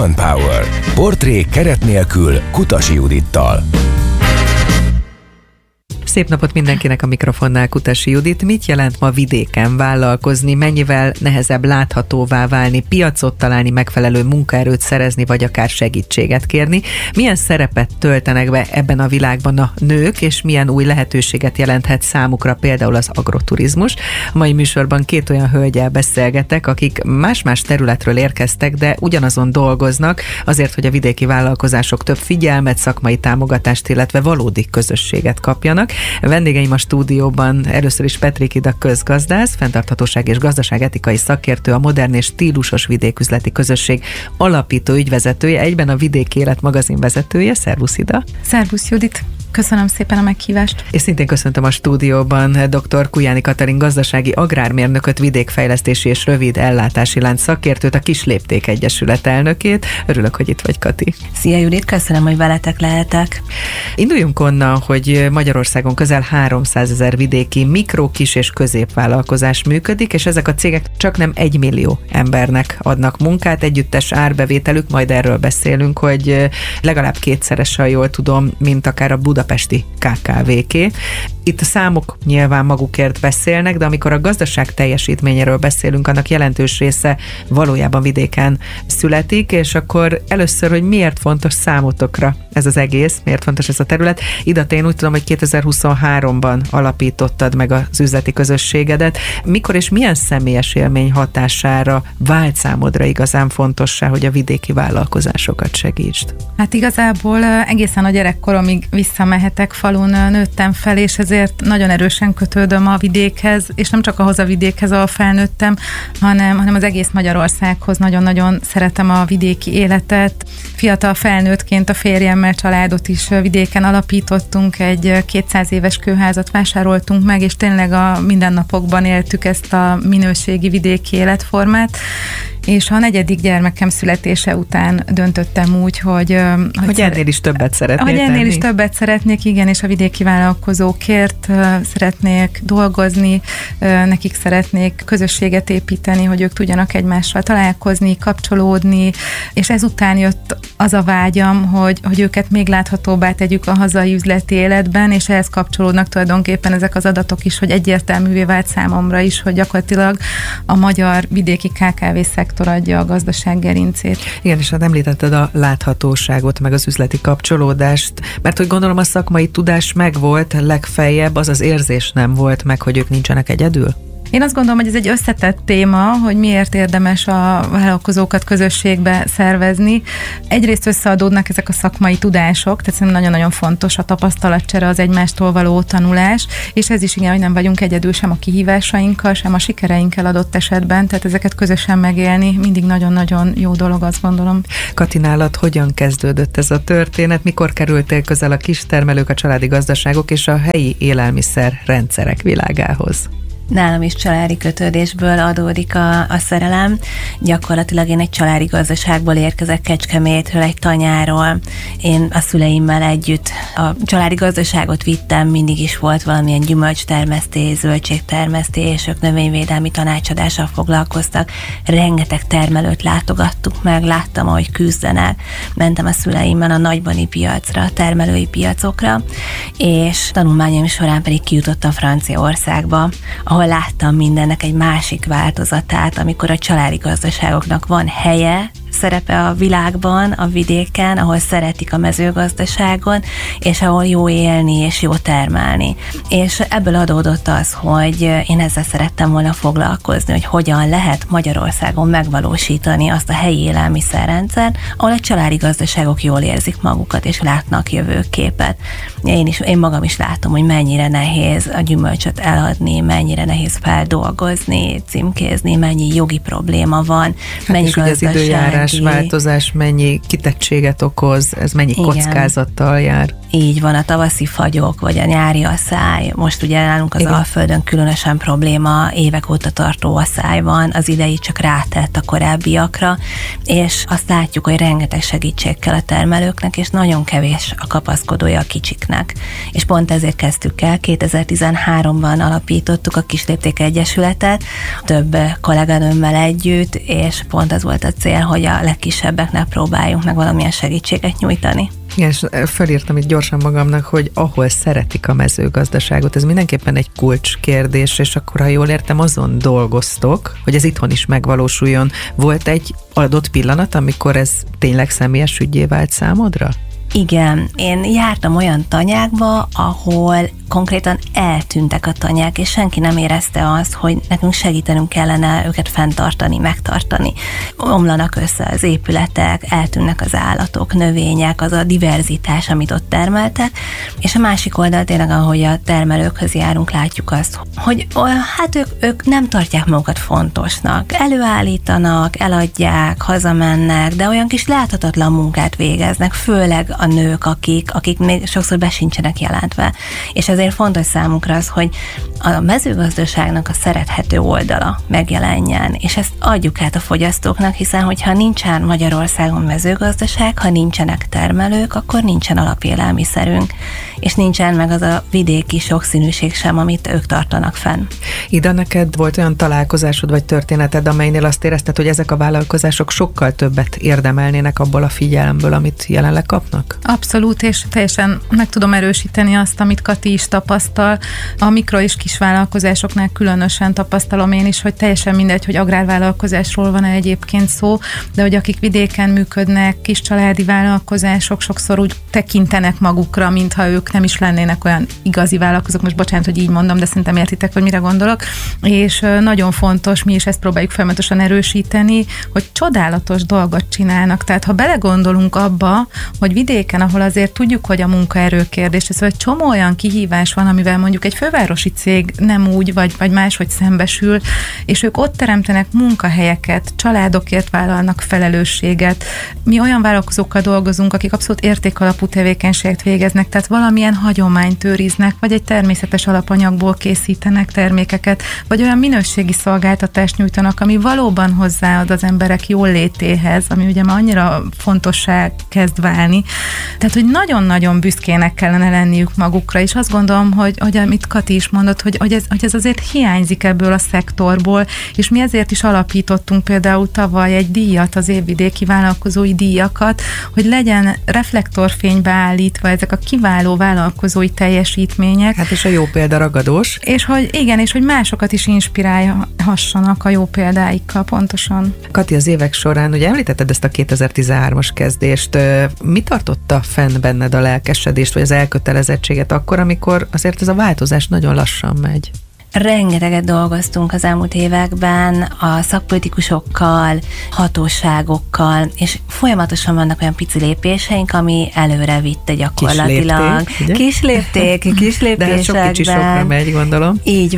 Urban Power. Portrék keret nélkül Kutasi Judittal. Szép napot mindenkinek, a mikrofonnál Kutasi Judit. Mit jelent ma vidéken vállalkozni? Mennyivel nehezebb láthatóvá válni, piacot találni, megfelelő munkaerőt szerezni, vagy akár segítséget kérni? Milyen szerepet töltenek be ebben a világban a nők, és milyen új lehetőséget jelenthet számukra például az agroturizmus? A mai műsorban két olyan hölgyel beszélgetek, akik más-más területről érkeztek, de ugyanazon dolgoznak azért, hogy a vidéki vállalkozások több figyelmet, szakmai támogatást, illetve valódi közösséget kapjanak. Vendégeim a stúdióban először is Petrik Ida közgazdász, fenntarthatóság és gazdaságetikai szakértő, a Modern és Stílusos Vidéküzleti Közösség alapító ügyvezetője, egyben a Vidéki Élet magazin vezetője. Szervusz, Ida! Szervusz, Judit! Köszönöm szépen a meghívást. És szintén köszöntöm a stúdióban dr. Kujányi Katalin gazdasági agrármérnököt, vidékfejlesztési és rövid ellátási lánc szakértőt, a Kislépték Egyesület elnökét. Örülök, hogy itt vagy, Kati. Szia, Judit, köszönöm, hogy veletek lehetek. Induljunk onnan, hogy Magyarországon közel 300 000 vidéki mikro, kis és középvállalkozás működik, és ezek a cégek csak nem 1 millió embernek adnak munkát, együttes árbevételük, majd erről beszélünk, hogy legalább kétszeres, ha jól tudom, mint akár a budapesti KKV-ké. Itt a számok nyilván magukért beszélnek, de amikor a gazdaság teljesítményéről beszélünk, annak jelentős része valójában vidéken születik, és akkor először, hogy miért fontos számotokra ez az egész, miért fontos ez a terület. Ida, én úgy tudom, hogy 2023-ban alapítottad meg az üzleti közösségedet. Mikor és milyen személyes élmény hatására vált számodra igazán fontossá, hogy a vidéki vállalkozásokat segítsd? Hát igazából egészen a gyerekkoromig visszamehetek, falun nőttem fel, és ezért nagyon erősen kötődöm a vidékhez, és nem csak ahhoz a vidékhez, ahol felnőttem, hanem az egész Magyarországhoz. Nagyon-nagyon szeretem a vidéki életet. Fiatal felnőttként a férjemmel családot is vidéken alapítottunk, egy 200 éves kőházat vásároltunk meg, és tényleg a mindennapokban éltük ezt a minőségi vidéki életformát. És a 4. gyermekem születése után döntöttem úgy, hogy ennél is többet szeretnék tenni. Ennél is többet szeretnék, igen, és a vidéki vállalkozókért szeretnék dolgozni, nekik szeretnék közösséget építeni, hogy ők tudjanak egymással találkozni, kapcsolódni, és ezután jött az a vágyam, hogy őket még láthatóbbá tegyük a hazai üzleti életben, és ehhez kapcsolódnak tulajdonképpen ezek az adatok is, hogy egyértelművé vált számomra is, hogy gyakorlatilag a magyar vidéki KKV szektor adja a gazdaság gerincét. Igen, és hát említetted a láthatóságot, meg az üzleti kapcsolódást, mert hogy gondolom a szakmai tudás megvolt, legfeljebb az az érzés nem volt meg, hogy ők nincsenek egyedül? Én azt gondolom, hogy ez egy összetett téma, hogy miért érdemes a vállalkozókat közösségbe szervezni. Egyrészt összeadódnak ezek a szakmai tudások, tehát szerintem nagyon-nagyon fontos a tapasztalatcsere, az egymástól való tanulás, és ez is igen, hogy nem vagyunk egyedül sem a kihívásainkkal, sem a sikereinkkel adott esetben, tehát ezeket közösen megélni mindig nagyon-nagyon jó dolog, azt gondolom. Kati, nálad hogyan kezdődött ez a történet? Mikor kerültél közel a kistermelők, a családi gazdaságok és a helyi élelmiszer rendszerek világához? Nálam is családi kötődésből adódik a szerelem. Gyakorlatilag én egy családi gazdaságból érkezek, Kecskemétről, egy tanyáról. Én a szüleimmel együtt a családi gazdaságot vittem, mindig is volt valamilyen gyümölcstermesztés, zöldségtermesztés, ők növényvédelmi tanácsadással foglalkoztak. Rengeteg termelőt látogattuk meg, láttam, ahogy küzdenek. Mentem a szüleimmel a nagybani piacra, a termelői piacokra, és tanulmányaim során pedig kijutottam Franciaországba, ahol láttam mindennek egy másik változatát, amikor a családi gazdaságoknak van helye, szerepe a világban, a vidéken, ahol szeretik a mezőgazdaságon, és ahol jó élni és jó termelni. És ebből adódott az, hogy én ezzel szerettem volna foglalkozni, hogy hogyan lehet Magyarországon megvalósítani azt a helyi élelmiszerrendszert, ahol a családi gazdaságok jól érzik magukat, és látnak jövőképet. Én magam is látom, hogy mennyire nehéz a gyümölcsöt eladni, mennyire nehéz feldolgozni, címkézni, mennyi jogi probléma van, mennyi gazdaság. Változás mennyi kitettséget okoz, ez mennyi kockázattal jár. Így van, a tavaszi fagyok, vagy a nyári aszály. Most ugye nálunk az Alföldön különösen probléma, évek óta tartó aszály van, az idei csak rátett a korábbiakra, és azt látjuk, hogy rengeteg segítség kell a termelőknek, és nagyon kevés a kapaszkodója a kicsiknek. És pont ezért kezdtük el, 2013-ban alapítottuk a Kislépték Egyesületet, több kolléganőmmel együtt, és pont az volt a cél, hogy a a legkisebbeknek próbáljunk meg valamilyen segítséget nyújtani. Igen, és felírtam itt gyorsan magamnak, hogy ahol szeretik a mezőgazdaságot, ez mindenképpen egy kulcskérdés, és akkor, ha jól értem, azon dolgoztok, hogy ez itthon is megvalósuljon. Volt egy adott pillanat, amikor ez tényleg személyes üggyé vált számodra? Igen, én jártam olyan tanyákba, ahol konkrétan eltűntek a tanyák, és senki nem érezte azt, hogy nekünk segítenünk kellene őket fenntartani, megtartani. Omlanak össze az épületek, eltűnnek az állatok, növények, az a diverzitás, amit ott termeltek, és a másik oldal tényleg, ahogy a termelőkhöz járunk, látjuk azt, hogy hát ők nem tartják magukat fontosnak. Előállítanak, eladják, hazamennek, de olyan kis láthatatlan munkát végeznek, főleg a nők, akik még sokszor be sincsenek jelentve. És ezért fontos számukra az, hogy a mezőgazdaságnak a szerethető oldala megjelenjen, és ezt adjuk át a fogyasztóknak, hiszen hogyha nincsen Magyarországon mezőgazdaság, ha nincsenek termelők, akkor nincsen alapélelmiszerünk, és nincsen meg az a vidéki sokszínűség sem, amit ők tartanak fenn. Ida, neked volt olyan találkozásod vagy történeted, amelynél azt érezted, hogy ezek a vállalkozások sokkal többet érdemelnének abból a figyelemből, amit jelenleg kapnak? Abszolút, és teljesen meg tudom erősíteni azt, amit Kati is tapasztal. A mikro- és kisvállalkozásoknál különösen tapasztalom én is, hogy teljesen mindegy, hogy agrárvállalkozásról van-e egyébként szó, de hogy akik vidéken működnek, kis családi vállalkozások sokszor úgy tekintenek magukra, mintha ők nem is lennének olyan igazi vállalkozók. Most bocsánat, hogy így mondom, de szerintem értitek, hogy mire gondolok. És nagyon fontos, mi is ezt próbáljuk folyamatosan erősíteni, hogy csodálatos dolgot csinálnak. Tehát ha belegondolunk abba, hogy vidéken, ahol azért tudjuk, hogy a munkaerő kérdés, ez egy csomó olyan kihívás van, amivel mondjuk egy fővárosi cég nem úgy, vagy máshogy szembesül, és ők ott teremtenek munkahelyeket, családokért vállalnak felelősséget. Mi olyan vállalkozókkal dolgozunk, akik abszolút értékalapú tevékenységet végeznek, tehát valamilyen hagyományt őriznek, vagy egy természetes alapanyagból készítenek termékeket, vagy olyan minőségi szolgáltatást nyújtanak, ami valóban hozzáad az emberek jólétéhez, ami ugye már annyira fontossá kezd válni. Tehát, hogy nagyon-nagyon büszkének kellene lenniük magukra, és azt gondolom, hogy amit Kati is mondott, hogy ez azért hiányzik ebből a szektorból, és mi ezért is alapítottunk például tavaly egy díjat, az évvidéki vállalkozói díjakat, hogy legyen reflektorfénybe állítva ezek a kiváló vállalkozói teljesítmények. Hát és a jó példa ragadós. És hogy igen, és hogy másokat is inspirálhassanak a jó példáikkal, pontosan. Kati, az évek során, ugye említetted ezt a 2013-as kezdést, mi tartotta fenn benned a lelkesedést, vagy az elkötelezettséget akkor, amikor azért ez a változás nagyon lassan megy? Rengeteget dolgoztunk az elmúlt években a szakpolitikusokkal, hatóságokkal, és folyamatosan vannak olyan pici lépéseink, ami előre vitte gyakorlatilag. Kis léptésekben. De hát sok kicsi sokra megy, gondolom. Így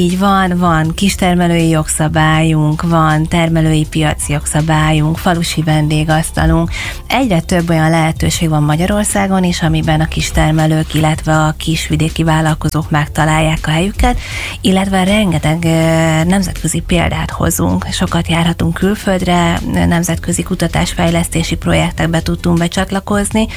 van kistermelői jogszabályunk, van termelői piaci jogszabályunk, falusi vendégasztalunk. Egyre több olyan lehetőség van Magyarországon is, amiben a kistermelők, illetve a kisvidéki vállalkozók megtalálják a helyüket, illetve rengeteg nemzetközi példát hozunk. Sokat járhatunk külföldre, nemzetközi kutatásfejlesztési projektekbe tudtunk becsatlakozni,